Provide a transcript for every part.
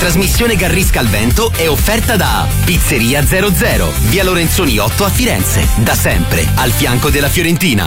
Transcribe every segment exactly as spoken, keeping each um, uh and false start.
trasmissione Garrisca al Vento è offerta da Pizzeria zero zero, via Lorenzoni otto a Firenze, da sempre al fianco della Fiorentina.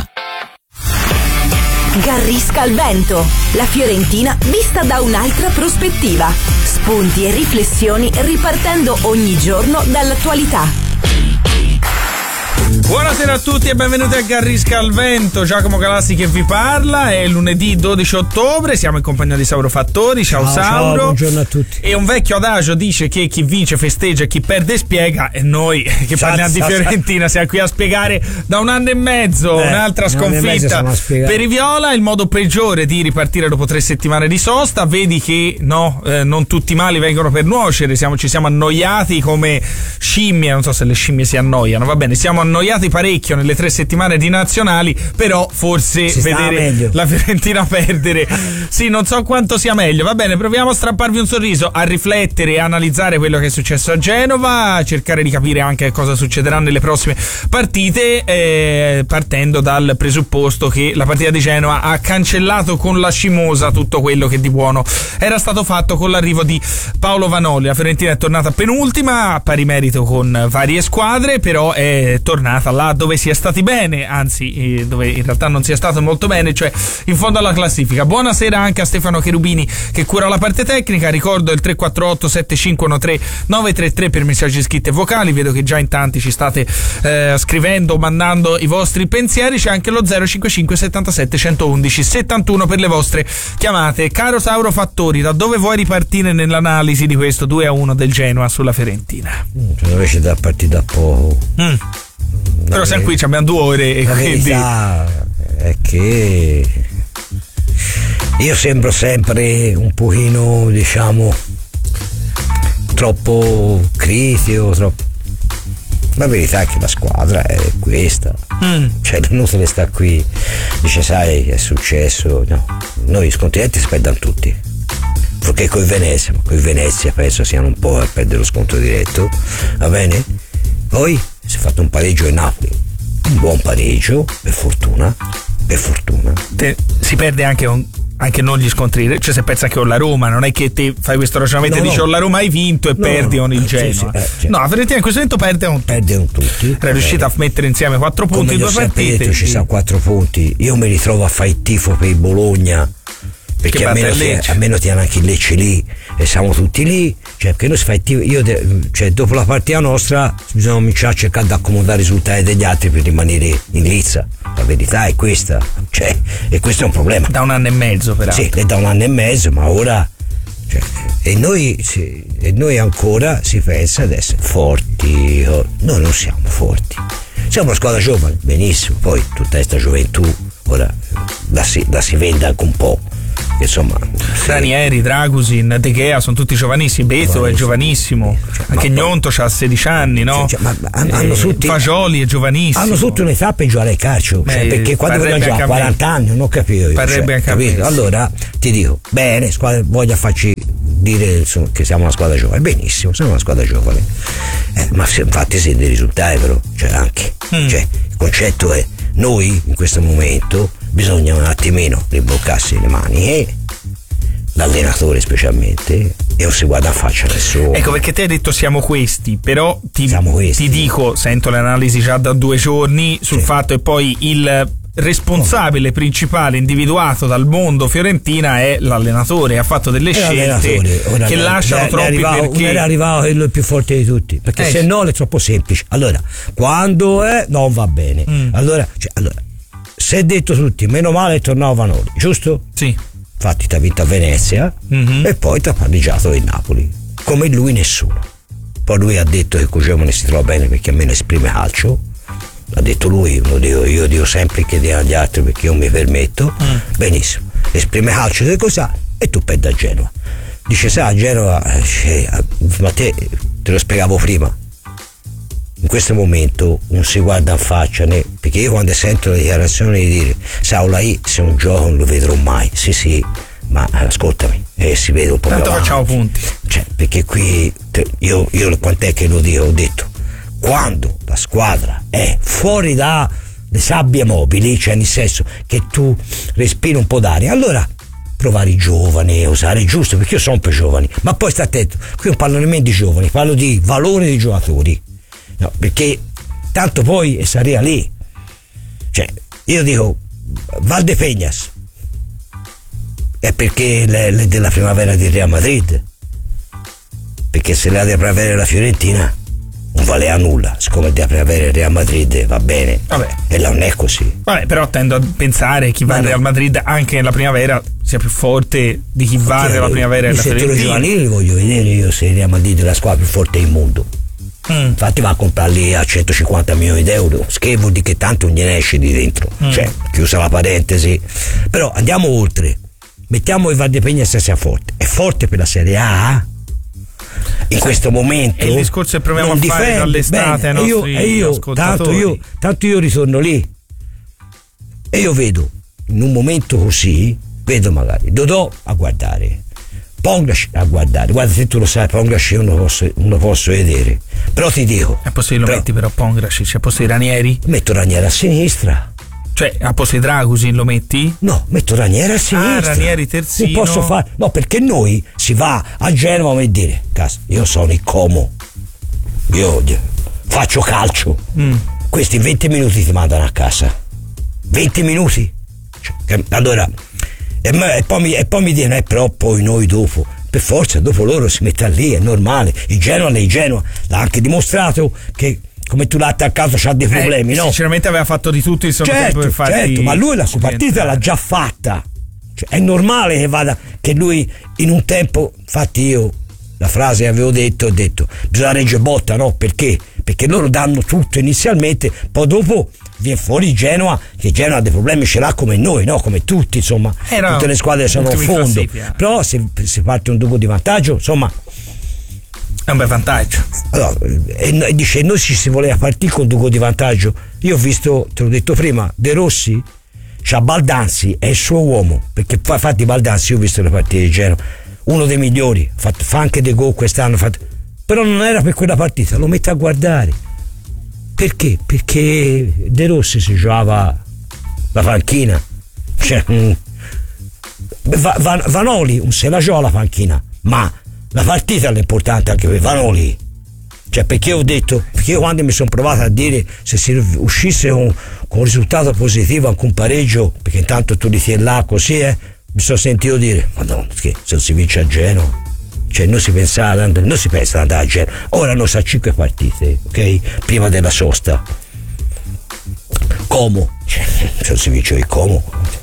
Garrisca al Vento, la Fiorentina vista da un'altra prospettiva. Spunti e riflessioni ripartendo ogni giorno dall'attualità. Buonasera a tutti e benvenuti a Garrisca al Vento. Giacomo Galassi che vi parla. È lunedì dodici ottobre, siamo in compagnia di Sauro Fattori. Ciao, ciao Sauro. Ciao, buongiorno a tutti. E un vecchio adagio dice che chi vince festeggia e chi perde spiega, e noi che ciao, parliamo ciao, di Fiorentina ciao. Siamo qui a spiegare da un anno e mezzo eh, un'altra sconfitta per i Viola. Il modo peggiore di ripartire dopo tre settimane di sosta. Vedi che no, eh, non tutti i mali vengono per nuocere. Siamo, ci siamo annoiati come scimmie. Non so se le scimmie si annoiano, va bene, siamo annoiati parecchio nelle tre settimane di nazionali, però forse si vedere la Fiorentina perdere sì, non so quanto sia meglio. Va bene, proviamo a strapparvi un sorriso, a riflettere e analizzare quello che è successo a Genova, a cercare di capire anche cosa succederà nelle prossime partite, eh, partendo dal presupposto che la partita di Genova ha cancellato con la scimosa tutto quello che di buono era stato fatto con l'arrivo di Paolo Vanoli. La Fiorentina è tornata penultima, a pari merito con varie squadre, però è tornata là dove si è stati bene, anzi dove in realtà non si è stato molto bene, cioè in fondo alla classifica. Buonasera anche a Stefano Cherubini che cura la parte tecnica. Ricordo il tre quattro otto sette cinque uno tre nove tre tre per messaggi scritti e vocali. Vedo che già in tanti ci state eh, scrivendo, mandando i vostri pensieri. C'è anche lo zero cinque cinque settantasette centoundici settantuno per le vostre chiamate. Caro Sauro Fattori, da dove vuoi ripartire nell'analisi di questo due a uno del Genoa sulla Fiorentina? Invece da partita a poco. Mm. Però siamo qui, abbiamo due ore e la quindi verità è che io sembro sempre un pochino, diciamo, troppo critico, troppo. La verità è che la squadra è questa, mm. cioè non se ne sta qui, dice sai è successo, no, noi scontinenti si perdono tutti, perché coi Venezia, ma coi Venezia penso siano un po' a perdere lo scontro diretto, va bene? Poi si è fatto un pareggio in Napoli, un buon pareggio, per fortuna, per fortuna. Te, si perde anche, un, anche non gli scontri, cioè se pensa anche con la Roma, non è che te fai questo ragionamento no, e dici no. la Roma hai vinto e no, perdi con il eh, Genoa. Sì, sì, eh, no, la Fiorentina in questo momento perde con perde con tutti. Era riuscita a mettere insieme quattro punti in due partite. Detto, ci sono quattro punti. Io mi ritrovo a fare il tifo per il Bologna, perché almeno ti, almeno ti hanno anche il Lecce lì e siamo tutti lì, cioè perché noi si fa il tifo, io de, cioè dopo la partita nostra bisogna cominciare a cercare di accomodare i risultati degli altri per rimanere in lizza. La verità è questa, cioè, e questo è un problema da un anno e mezzo peraltro. Sì, è da un anno e mezzo, ma ora cioè, e noi sì, e noi ancora si pensa ad essere forti. Noi non siamo forti, siamo una squadra giovane, benissimo, poi tutta questa gioventù ora la si, la si vende anche un po'. Insomma, Ranieri, Dragusin, De Gea sono tutti giovanissimi. Beto è giovanissimo, cioè, anche ma, Gnonto ha sedici anni, no? Cioè, ma, ma, hanno eh, tutti, Fagioli è giovanissimo. Hanno tutte un'età per giocare al calcio, cioè, Beh, perché quando vogliono giocare a quaranta anni non ho capito io, parrebbe cioè, anche capito? Allora ti dico, bene, squadra, voglio farci dire insomma, che siamo una squadra giovane, benissimo, siamo una squadra giovane, eh, ma infatti si dei risultati però, cioè anche, mm. cioè, il concetto è noi in questo momento bisogna un attimino rimboccarsi le mani e l'allenatore specialmente e non si guarda a faccia nessuno. Ecco perché te hai detto siamo questi, però ti, siamo questi. ti dico, sento le analisi già da due giorni sul sì. fatto e poi il responsabile principale individuato dal mondo Fiorentina è l'allenatore, ha fatto delle scelte Ora, che ne, lasciano ne, troppi ne arrivato, perché è arrivato quello più forte di tutti, perché eh, se no è troppo semplice. Allora quando è non va bene mm. allora, cioè, allora se è detto tutti meno male è tornato Vanoli, giusto? Sì. Infatti ti ha vinto a Venezia mm-hmm. e poi ti ha pareggiato in Napoli, come lui nessuno. Poi lui ha detto che Cogemo ne si trova bene perché almeno esprime calcio, ha detto lui, lo dico, io dico sempre che diano agli altri perché io mi permetto, mm. benissimo, esprime calcio che cosa e tu perdi a Genova. Dice sai a Genova, eh, ma te te lo spiegavo prima, in questo momento non si guarda in faccia né, perché io quando sento le dichiarazioni di dire Saula I se un gioco non lo vedrò mai, sì sì, ma ascoltami, eh, si vede un po' tanto facciamo punti, cioè, perché qui te, io, io quant'è che lo dico, ho detto quando la squadra è fuori dalle sabbie mobili, cioè nel senso che tu respiri un po' d'aria, allora provare i giovani, usare giusto, perché io sono per giovani, ma poi sta attento, qui non parlo nemmeno di giovani, parlo di valore dei giocatori, no, perché tanto poi sarà lì, cioè io dico Valdepeñas è perché è della primavera di Real Madrid, perché se la della primavera della Fiorentina non vale a nulla, siccome della primavera del Real Madrid va bene. Vabbè. E non è così. Vabbè, però tendo a pensare che chi va al Real Madrid anche nella primavera sia più forte di chi va okay, nella primavera della Fiorentina. I giovanili voglio vedere io se il Real Madrid è la squadra più forte del mondo. Mm. Infatti va a comprarli a centocinquanta milioni d'euro, che vuol dire che tanto non gliene esce di dentro. Mm. Cioè, chiusa la parentesi. Però andiamo oltre. Mettiamo il Valdepeñas sia forte. È forte per la Serie A? In questo momento e il discorso che proviamo a fare dall'estate bene, io, e io, tanto io tanto io ritorno lì e io vedo in un momento così, vedo magari Dodò a guardare, Pongrac a guardare, guarda se tu lo sai Pongrac io non lo posso, non lo posso vedere, però ti dico a posto di lo però, metti però Pongrac, cioè a posto di Ranieri? Metto Ranieri a sinistra. Cioè, a posto di Dragusin lo metti? No, metto Ranieri a sinistra. Ah, Ranieri terzino. Non posso fare. No, perché noi si va a Genova e dire, cazzo, io sono il Como. Io faccio calcio. Mm. Questi venti minuti ti mandano a casa. venti minuti? Cioè, allora, e, e, poi mi, e poi mi dicono, eh, però poi noi dopo. Per forza, dopo loro si mette lì, è normale. Il Genoa è il Genoa. L'ha anche dimostrato che come tu l'hai attaccato c'ha dei problemi, eh, no? Sinceramente aveva fatto di tutto il suo certo, tempo per farti certo, ma lui la sua partita l'ha già fatta, cioè, è normale che vada, che lui in un tempo, infatti io la frase che avevo detto, ho detto bisogna reggere botta, no? Perché? Perché loro danno tutto inizialmente, poi dopo viene fuori Genoa, che Genoa ha dei problemi ce l'ha come noi, no? Come tutti, insomma, eh no, tutte le squadre sono a fondo, però se, se parte un dubbio di vantaggio, insomma è un bel vantaggio. Allora, e dice noi ci si voleva partire con duco di vantaggio. Io ho visto, te l'ho detto prima, De Rossi c'ha Baldanzi, è il suo uomo, perché infatti Baldanzi, io ho visto le partite di Genoa, uno dei migliori, fatto, fa anche dei gol quest'anno, fatto, però non era per quella partita, lo mette a guardare. Perché? Perché De Rossi si giocava la panchina, cioè, Van, Vanoli non se la gioca la panchina, ma la partita è importante anche per Vanoli, cioè perché ho detto, perché io quando mi sono provato a dire se si uscisse con, con un risultato positivo anche un pareggio, perché intanto tu li tieni là così, eh, mi sono sentito dire madonna, che se non si vince a Genova, cioè non si pensava, non si pensa ad andare a Genova, ora noi sa cinque partite, ok, prima della sosta, Como, cioè, se non si vince il Como,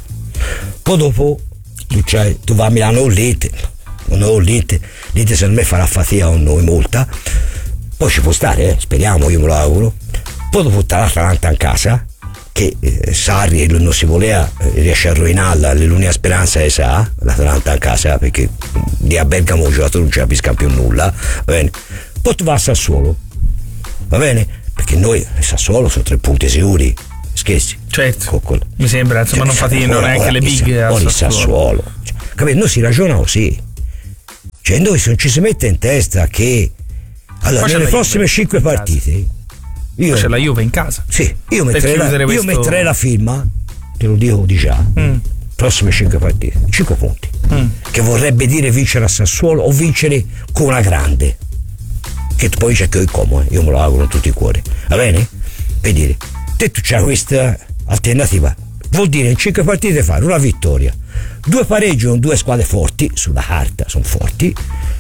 poi dopo tu, cioè, tu vai a Milano o Lite, no, Lite, Lite secondo me farà fatica con noi molta, poi ci può stare, eh? Speriamo, io me lo auguro, poi dopo l'Atalanta in casa che eh, Sarri non si voleva, eh, riesce a rovinarla, l'unica speranza è sa l'Atalanta in casa, perché lì a Bergamo il giocatore non ci capisca più nulla, va bene, poi tu vai a Sassuolo, va bene, perché noi a Sassuolo sono tre punti sicuri, scherzi, certo, Coccolo. Mi sembra, insomma, cioè, non fatino neanche le big a Sassuolo, Sassuolo. Cioè, capito? Noi si ragiona così, cioè noi se non ci si mette in testa che allora nelle prossime cinque partite io c'è la Juve in casa, sì, io metterei, la, io questo... metterei la firma, te lo dico di già, mm. prossime cinque partite, cinque punti, mm. che vorrebbe dire vincere a Sassuolo o vincere con una grande, che poi c'è che il Como, eh. io me lo auguro tutti i cuori, va bene? Per dire, te tu c'hai questa alternativa, vuol dire in cinque partite fare una vittoria, due pareggi con due squadre forti, sulla carta sono forti,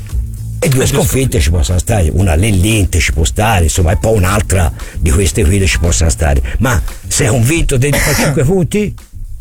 e due sconfitte ci possono stare, una Lellinte ci può stare, insomma, e poi un'altra di queste qui ci possono stare, ma sei convinto di fare cinque punti?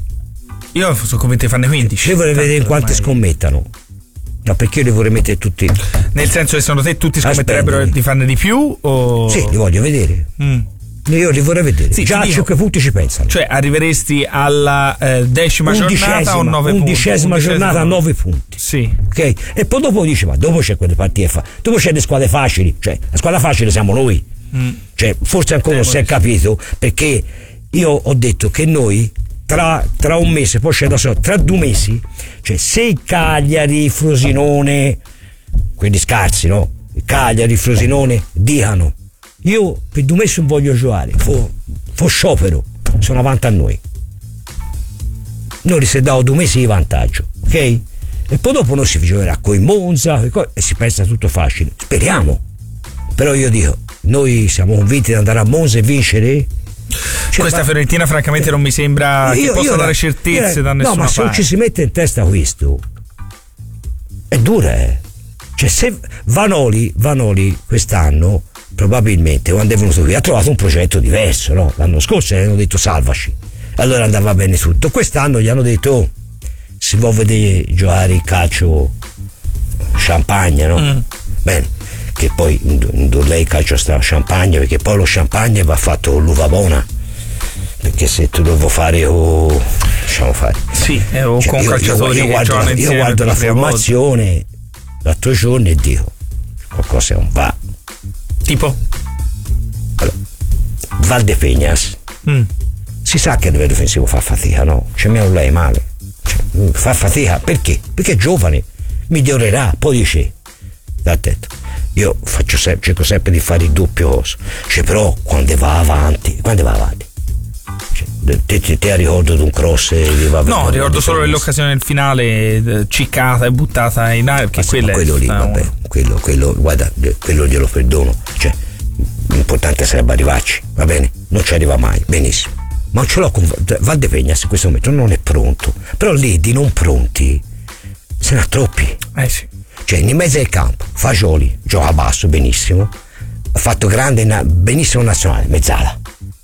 Io sono convinto di farne quindici. Io vorrei vedere in quanti scommettano, no, perché io li vorrei mettere tutti, nel senso che secondo te tutti scommetterebbero di farne di più o... Sì, li voglio vedere. mm. Io li vorrei vedere, sì, già a cinque punti ci pensano, cioè arriveresti alla eh, decima giornata o nove punti, undicesima giornata a nove punti, sì, ok, e poi dopo dice ma dopo c'è quelle partite fa- dopo c'è le squadre facili, cioè la squadra facile siamo noi, mm. cioè forse ancora non si è capito, perché io ho detto che noi tra, tra un mese, poi c'è da solo, tra due mesi, cioè se Cagliari, Frosinone, quelli scarsi, no, Cagliari, Frosinone dicano io per due mesi non voglio giocare, fo, fo sciopero, sono avanti a noi, noi se dato due mesi di vantaggio, ok? E poi dopo non si giocherà coi Monza e si pensa tutto facile. Speriamo. Però io dico, noi siamo convinti di andare a Monza e vincere? Cioè, questa ma, Fiorentina francamente non mi sembra io, che possa io, dare certezze io, da nessuna parte. No, ma se non ci si mette in testa questo è dura, eh. Cioè se Vanoli, Vanoli quest'anno probabilmente quando è venuto qui ha trovato un progetto diverso, no? L'anno scorso gli hanno detto salvaci, allora andava bene tutto. Quest'anno gli hanno detto oh, si vuole vedere giocare il calcio champagne, no? Mm. Bene, che poi lei calcio sta champagne, perché poi lo champagne va fatto con l'uva buona, perché se tu devo fare o oh, lasciamo fare sì, eh, o cioè, con io, calciatori io, io guardo, la, io guardo la formazione volta. L'altro giorno e dico qualcosa non va, tipo allora, Valdepeñas mm. si sa che a livello difensivo fa fatica, no? Cioè mi lei male, cioè, fa fatica perché? Perché è giovane, migliorerà, poi dice dal tetto. Io faccio sempre, cerco sempre di fare il doppio coso, cioè, però quando va avanti, quando va avanti, cioè, te, te, te ricordo di un cross di va no, ricordo solo dell'occasione del finale ciccata e buttata in aria, perché quella quello è lì, vabbè, una... quello, quello, guarda, quello glielo perdono, cioè, l'importante sarebbe arrivarci, va bene? Non ci arriva mai, benissimo, ma non ce l'ho con Valdepeñas in questo momento, non è pronto, però lì di non pronti se ne ha troppi, eh sì. Cioè in mezzo al campo Fagioli gioca basso benissimo, ha fatto grande benissimo nazionale, Mezzala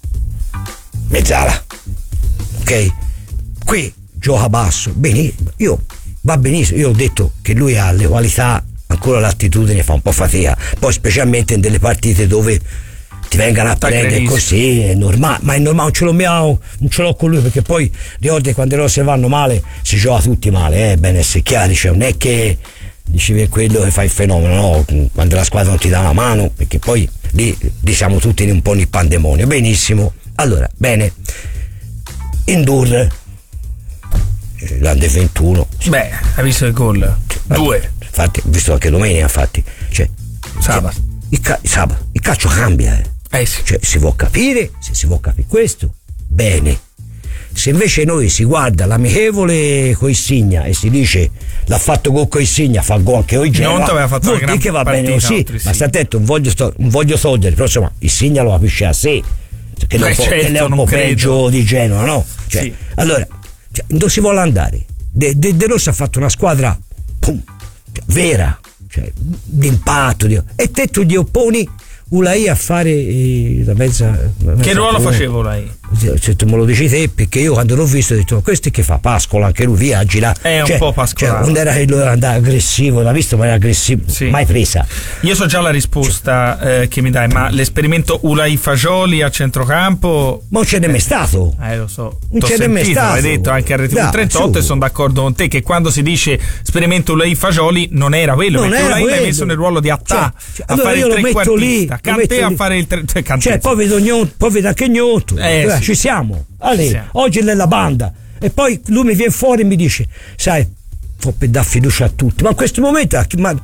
Mezzala ok, qui gioca basso benissimo, io va benissimo, io ho detto che lui ha le qualità, ancora l'attitudine fa un po' fatica, poi specialmente in delle partite dove ti vengano a prendere così è normale, ma è normale, non ce l'ho mio, non ce l'ho con lui, perché poi ricordi quando le cose vanno male si gioca tutti male, eh, bene essere chiari, cioè non è che dici che è quello che fa il fenomeno, no? Quando la squadra non ti dà la mano, perché poi lì, lì siamo tutti in un po' in pandemonio. Benissimo, allora, bene, Indur l'Under ventuno, beh, hai visto il gol? Due, infatti, ho visto anche domenica, infatti, cioè, sabato, cioè, il, ca- sabato, il calcio cambia, eh. Eh sì. Cioè, si può capire, se si può capire questo, bene. Se invece noi si guarda l'amichevole coi Signa e si dice l'ha fatto gol coi Signa, fa gol anche oggi, non ti aveva fatto una gran che va partita, bene così, ma sta attento, non voglio, sto, non voglio togliere, però insomma il Signa lo capisce a sé, che, Beh, certo, che è un po' peggio di Genova, no? Cioè, sì. Allora, cioè, dove si vuole andare? De, De, De Rossi ha fatto una squadra pum, cioè, vera, cioè, d'impatto, di, e te tu gli opponi Ulai a fare eh, la mezza, la mezza che ruolo faceva Ulai? Se tu me lo dici te, perché io quando l'ho visto ho detto questo è che fa Pascola, anche lui viaggi là, è cioè, un po' Pascola, cioè, non era che lui andava aggressivo, l'ha visto ma era aggressivo, sì. Mai presa. Io so già la risposta eh, che mi dai, ma l'esperimento Ulai Fagioli a centrocampo ma non c'è nemmeno stato, eh lo so, non c'è nemmeno stato, l'hai detto anche a R T V trentotto su. E sono d'accordo con te che quando si dice sperimento Ulai Fagioli non era quello, non perché Ulai l'hai messo nel ruolo di Attà, cioè, cioè, a allora fare il trequartista, Cantè a fare il tre, cioè, cioè poi vedo Gnotto, poi vedo anche Gnotto, eh, eh, sì. ci siamo. Allora, oggi nella banda e poi lui mi viene fuori e mi dice sai, può per dare fiducia a tutti, ma in questo momento ma